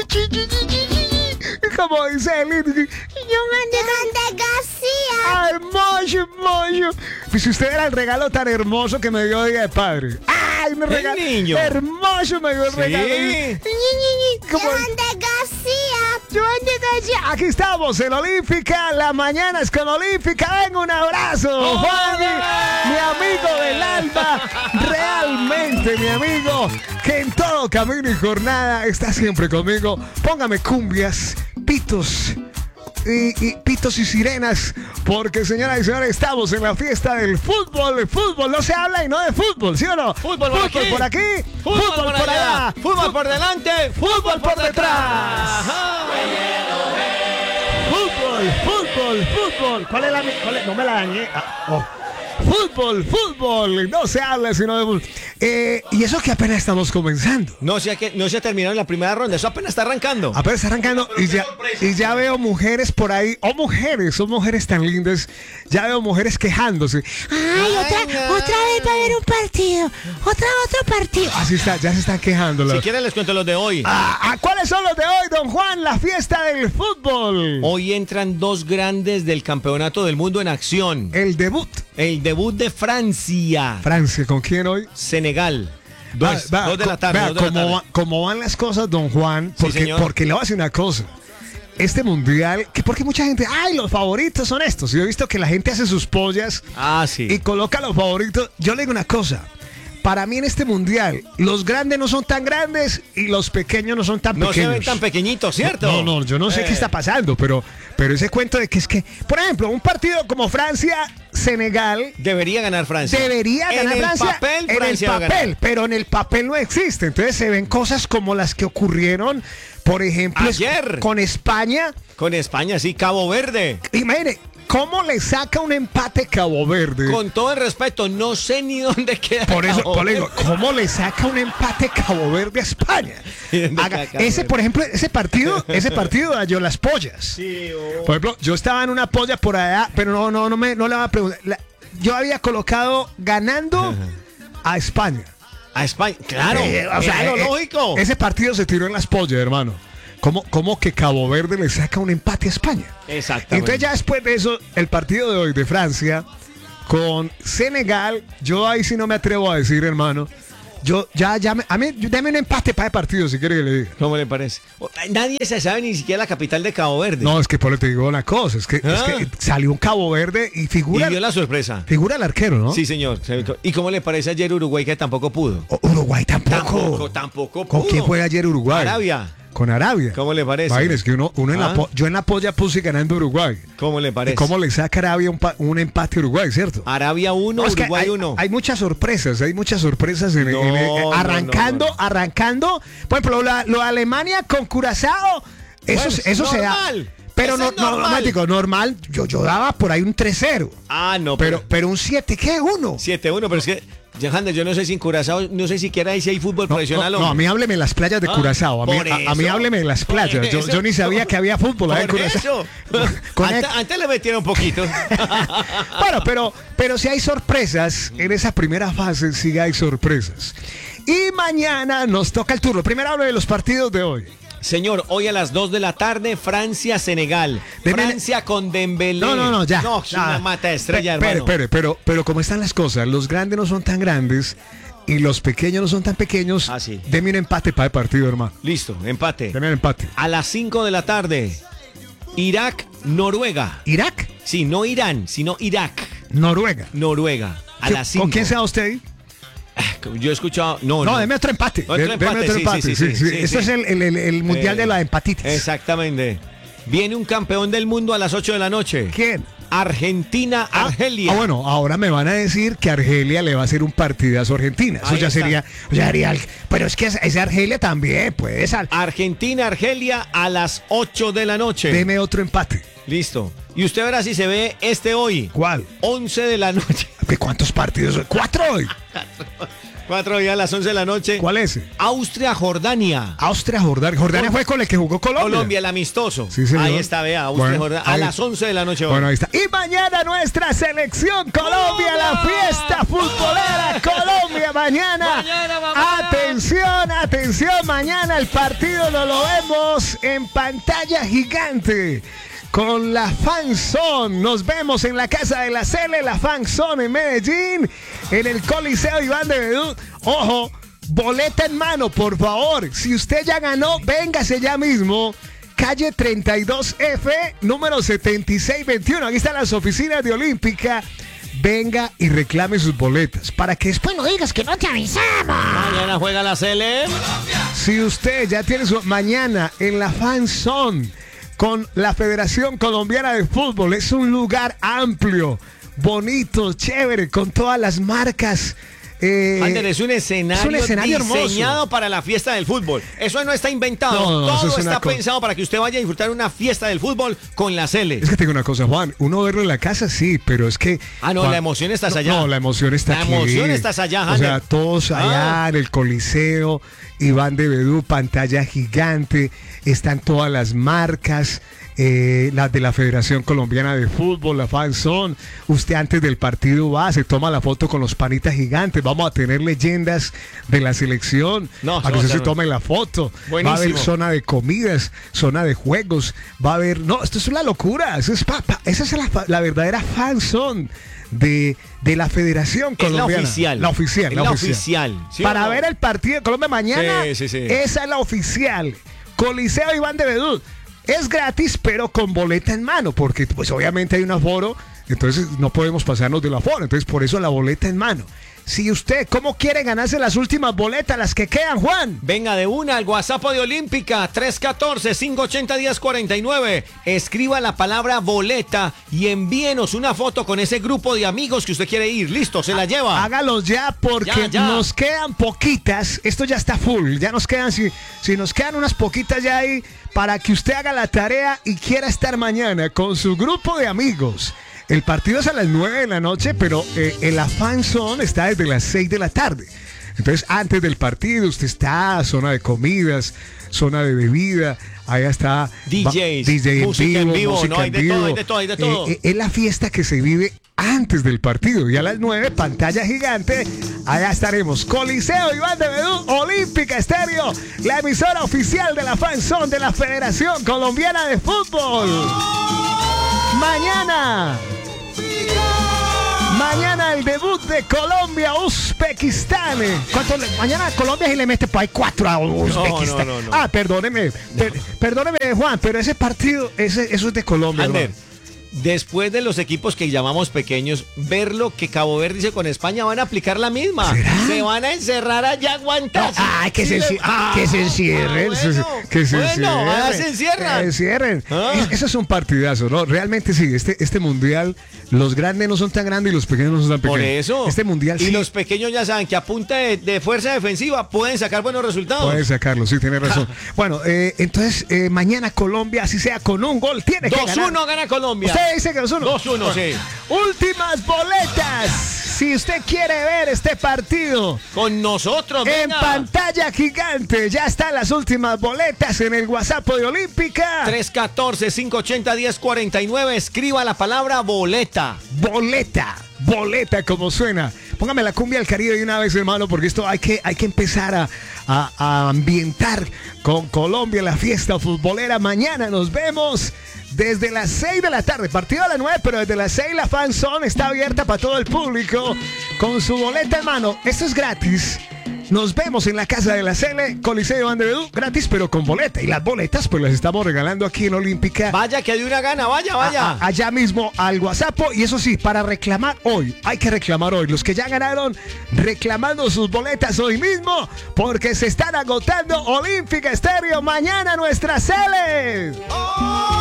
Como dice el lindo. Hermoso, hermoso. Pues si usted era el regalo tan hermoso que me dio Día de Padre. ¡Ay, un regalo hermoso me dio el regalo! Aquí estamos en Olímpica. La mañana es con Olímpica. Venga, un abrazo, Juan, mi amigo del alma. Realmente, mi amigo, que en todo camino y jornada está siempre conmigo. Póngame cumbias, pitos y pitos y sirenas, porque, señoras y señores, estamos en la fiesta del fútbol. El fútbol no se habla y no de fútbol, ¿sí o no? Fútbol por aquí, fútbol por allá, fútbol por delante, fútbol por detrás. Fútbol. ¿Cuál es? No me la dañé. Fútbol. No se habla sino de fútbol. Y eso que apenas estamos comenzando. No se ha terminado la primera ronda. Eso apenas está arrancando. Y ya veo mujeres por ahí. Son mujeres tan lindas. Ya veo mujeres quejándose. Ay, otra vez va a haber un partido. Otro partido. Así está, ya se están quejando. Si quieren les cuento los de hoy. ¿Cuáles son los de hoy, don Juan? La fiesta del fútbol. Hoy entran dos grandes del campeonato del mundo en acción. El debut de Francia. ¿Francia con quién hoy? Senegal. Dos de la tarde. ¿Cómo van las cosas, don Juan? Porque le voy a decir una cosa. Este mundial, porque mucha gente, los favoritos son estos. Yo he visto que la gente hace sus pollas y coloca los favoritos. Yo le digo una cosa. Para mí en este mundial, los grandes no son tan grandes y los pequeños no son tan pequeños. No se ven tan pequeñitos, ¿cierto? No, yo no sé qué está pasando, pero ese cuento de que es que, por ejemplo, un partido como Francia-Senegal... Debería ganar Francia. En el papel, pero en el papel no existe. Entonces se ven cosas como las que ocurrieron, por ejemplo, ayer con España. Con España, sí, Cabo Verde. Imagine, ¿cómo le saca un empate Cabo Verde? Con todo el respeto, no sé ni dónde queda. Por eso digo, ¿cómo le saca un empate Cabo Verde a España? Por ejemplo, ese partido yo las pollas. Sí, Por ejemplo, yo estaba en una polla por allá, pero no le voy a preguntar. Yo había colocado ganando a España. A España, claro. Lógico. Ese partido se tiró en las pollas, hermano. ¿Cómo que Cabo Verde le saca un empate a España? Exactamente. Entonces ya después de eso, el partido de hoy de Francia con Senegal, yo ahí sí no me atrevo a decir, hermano. Dame un empate para el partido, si quiere que le diga. ¿Cómo le parece? Nadie se sabe ni siquiera la capital de Cabo Verde. No, es que por eso te digo una cosa, es que salió un Cabo Verde y figura... Y dio la sorpresa. Figura el arquero, ¿no? Sí, señor. ¿Y cómo le parece ayer Uruguay, que tampoco pudo? Uruguay tampoco. Tampoco pudo. ¿Con quién fue ayer Uruguay? Arabia. Con Arabia. ¿Cómo le parece? Es que yo en la polla puse ganando Uruguay. ¿Cómo le parece? ¿Cómo le saca Arabia un empate a Uruguay, cierto? Arabia 1, Uruguay 1. Hay muchas sorpresas, arrancando. Por ejemplo, lo de Alemania con Curazao, eso se da. Pero normal, yo daba por ahí un 3-0. No. Pero un 7, ¿qué? 1. 7-1, pero es que... Johannes, yo no sé si en Curazao, no sé siquiera ahí si hay fútbol profesional. No, a mí hábleme de las playas de Curazao. A mí hábleme de las playas. Yo ni sabía que había fútbol en Curazao. Antes le metieron un poquito. Bueno, pero si hay sorpresas, en esa primera fase sí hay sorpresas. Y mañana nos toca el turno. Primero hablo de los partidos de hoy. Señor, hoy a las 2 de la tarde, Francia-Senegal. Francia con Dembélé. No, ya. No, es una mata de estrella, hermano. Pero como están las cosas, los grandes no son tan grandes y los pequeños no son tan pequeños. Sí. Deme un empate para el partido, hermano. Listo, empate. Deme un empate. A las 5 de la tarde, Irak-Noruega. ¿Irak? Sí, no Irán, sino Irak. Noruega. A las 5. ¿Con quién se va usted ahí? Yo he escuchado... No, deme otro empate. Sí. Esto es el mundial de la empatitis. Exactamente. Viene un campeón del mundo a las 8 de la noche. ¿Quién? Argentina-Argelia. Bueno, ahora me van a decir que Argelia le va a hacer un partidazo a Argentina. Eso ya sería... Pero es que esa Argelia también, pues. Argentina-Argelia a las 8 de la noche. Deme otro empate. Listo. Y usted verá si se ve hoy. ¿Cuál? 11 de la noche. ¿Cuántos partidos? 4 hoy. 4 días a las 11 de la noche. ¿Cuál es? Austria-Jordania. Austria-Jordania. Jordania fue con el que jugó Colombia. Colombia, el amistoso. Sí, señor. Ahí está, vea, Austria-Jordania. Bueno, a las 11 de la noche. Bueno, ahí está. Y mañana nuestra selección Colombia, la fiesta futbolera Colombia mañana. Atención, atención, mañana el partido lo vemos en pantalla gigante. Con la Fanzone, nos vemos en la Casa de la Cele, la Fanzone en Medellín, en el Coliseo Iván de Bedú. Ojo, boleta en mano, por favor. Si usted ya ganó, véngase ya mismo. Calle 32F, número 7621. Aquí están las oficinas de Olímpica. Venga y reclame sus boletas para que después no digas que no te avisamos. Mañana juega la Cele. Si usted ya tiene su mañana en la Fanzone con la Federación Colombiana de Fútbol, es un lugar amplio, bonito, chévere, con todas las marcas. Ander, es un escenario diseñado hermoso para la fiesta del fútbol. Eso no está inventado. No, todo está pensado para que usted vaya a disfrutar una fiesta del fútbol con la Cele. Es que tengo una cosa, Juan. Uno verlo en la casa, sí, pero es que... no, Juan, la emoción está allá. No, la emoción está aquí. La emoción está allá, Ander. O sea, todos allá en el Coliseo, Iván de Bedú, pantalla gigante, están todas las marcas. Las de la Federación Colombiana de Fútbol, la Fanzone. Usted antes del partido va, se toma la foto con los panitas gigantes. Vamos a tener leyendas de la selección para que usted se tome la foto. Buenísimo. Va a haber zona de comidas, zona de juegos. Va a haber... No, esto es una locura. Esa es la verdadera Fanzone de la Federación Colombiana. La oficial. La oficial. ¿Sí para no? ver el partido de Colombia mañana. Sí. Esa es la oficial. Coliseo Iván de Bedú. Es gratis, pero con boleta en mano, porque pues obviamente hay un aforo, entonces no podemos pasarnos del aforo, entonces por eso la boleta en mano. Si usted, ¿cómo quiere ganarse las últimas boletas, las que quedan, Juan? Venga de una al WhatsApp de Olímpica, 314-580-1049. Escriba la palabra boleta y envíenos una foto con ese grupo de amigos que usted quiere ir. Listo, se la lleva. Hágalos ya porque Ya. nos quedan poquitas. Esto ya está full. Ya nos quedan, si nos quedan unas poquitas ya ahí para que usted haga la tarea y quiera estar mañana con su grupo de amigos. El partido es a las 9 de la noche, pero en la Fanzone está desde las 6 de la tarde. Entonces, antes del partido, usted está, zona de comidas, zona de bebida, allá está DJ música en vivo, música no, hay en de vivo. todo, hay de todo. Es la fiesta que se vive antes del partido. Y a las 9, pantalla gigante, allá estaremos. Coliseo Iván de Bedú, Olímpica Estéreo, la emisora oficial de la Fanzone de la Federación Colombiana de Fútbol. Mañana el debut de Colombia-Uzbekistán. Mañana Colombia sí le mete por ahí 4 a Uzbekistán. No. Perdóneme, perdóneme, Juan, pero ese partido, eso es de Colombia. Ander, después de los equipos que llamamos pequeños, ver lo que Cabo Verde hizo con España, van a aplicar la misma. ¿Será? Se van a encerrar allá a aguantarse. Que se encierren. Que se encierren. Eso es un partidazo, ¿no? Realmente sí, este mundial, los grandes no son tan grandes y los pequeños no son tan pequeños. Por eso. Este mundial y sí. los pequeños ya saben que a punta de fuerza defensiva pueden sacar buenos resultados. Pueden sacarlo, sí, tiene razón. Bueno, entonces mañana Colombia, así sea con un gol, tiene que ganar. 2-1 gana Colombia. Usted dice que 2-1. 2-1, sí. Últimas boletas. Si usted quiere ver este partido con nosotros, en venga. pantalla gigante, ya están las últimas boletas en el WhatsApp de Olímpica. 314-580-1049. Escriba la palabra boleta. Boleta como suena. Póngame la cumbia del Caribe de una vez, hermano, porque esto hay que empezar a ambientar con Colombia la fiesta futbolera. Mañana nos vemos desde las 6 de la tarde. Partido a las 9, pero desde las 6 la Fanzone está abierta para todo el público con su boleta en mano. Esto es gratis. Nos vemos en la Casa de la Cele, Coliseo Iván de Bedú, gratis pero con boleta. Y las boletas pues las estamos regalando aquí en Olímpica. Vaya que de una gana, vaya. Allá mismo al WhatsApp. Y eso sí, para reclamar hoy, hay que reclamar hoy. Los que ya ganaron, reclamando sus boletas hoy mismo, porque se están agotando. Olímpica Estéreo, mañana nuestra Cele.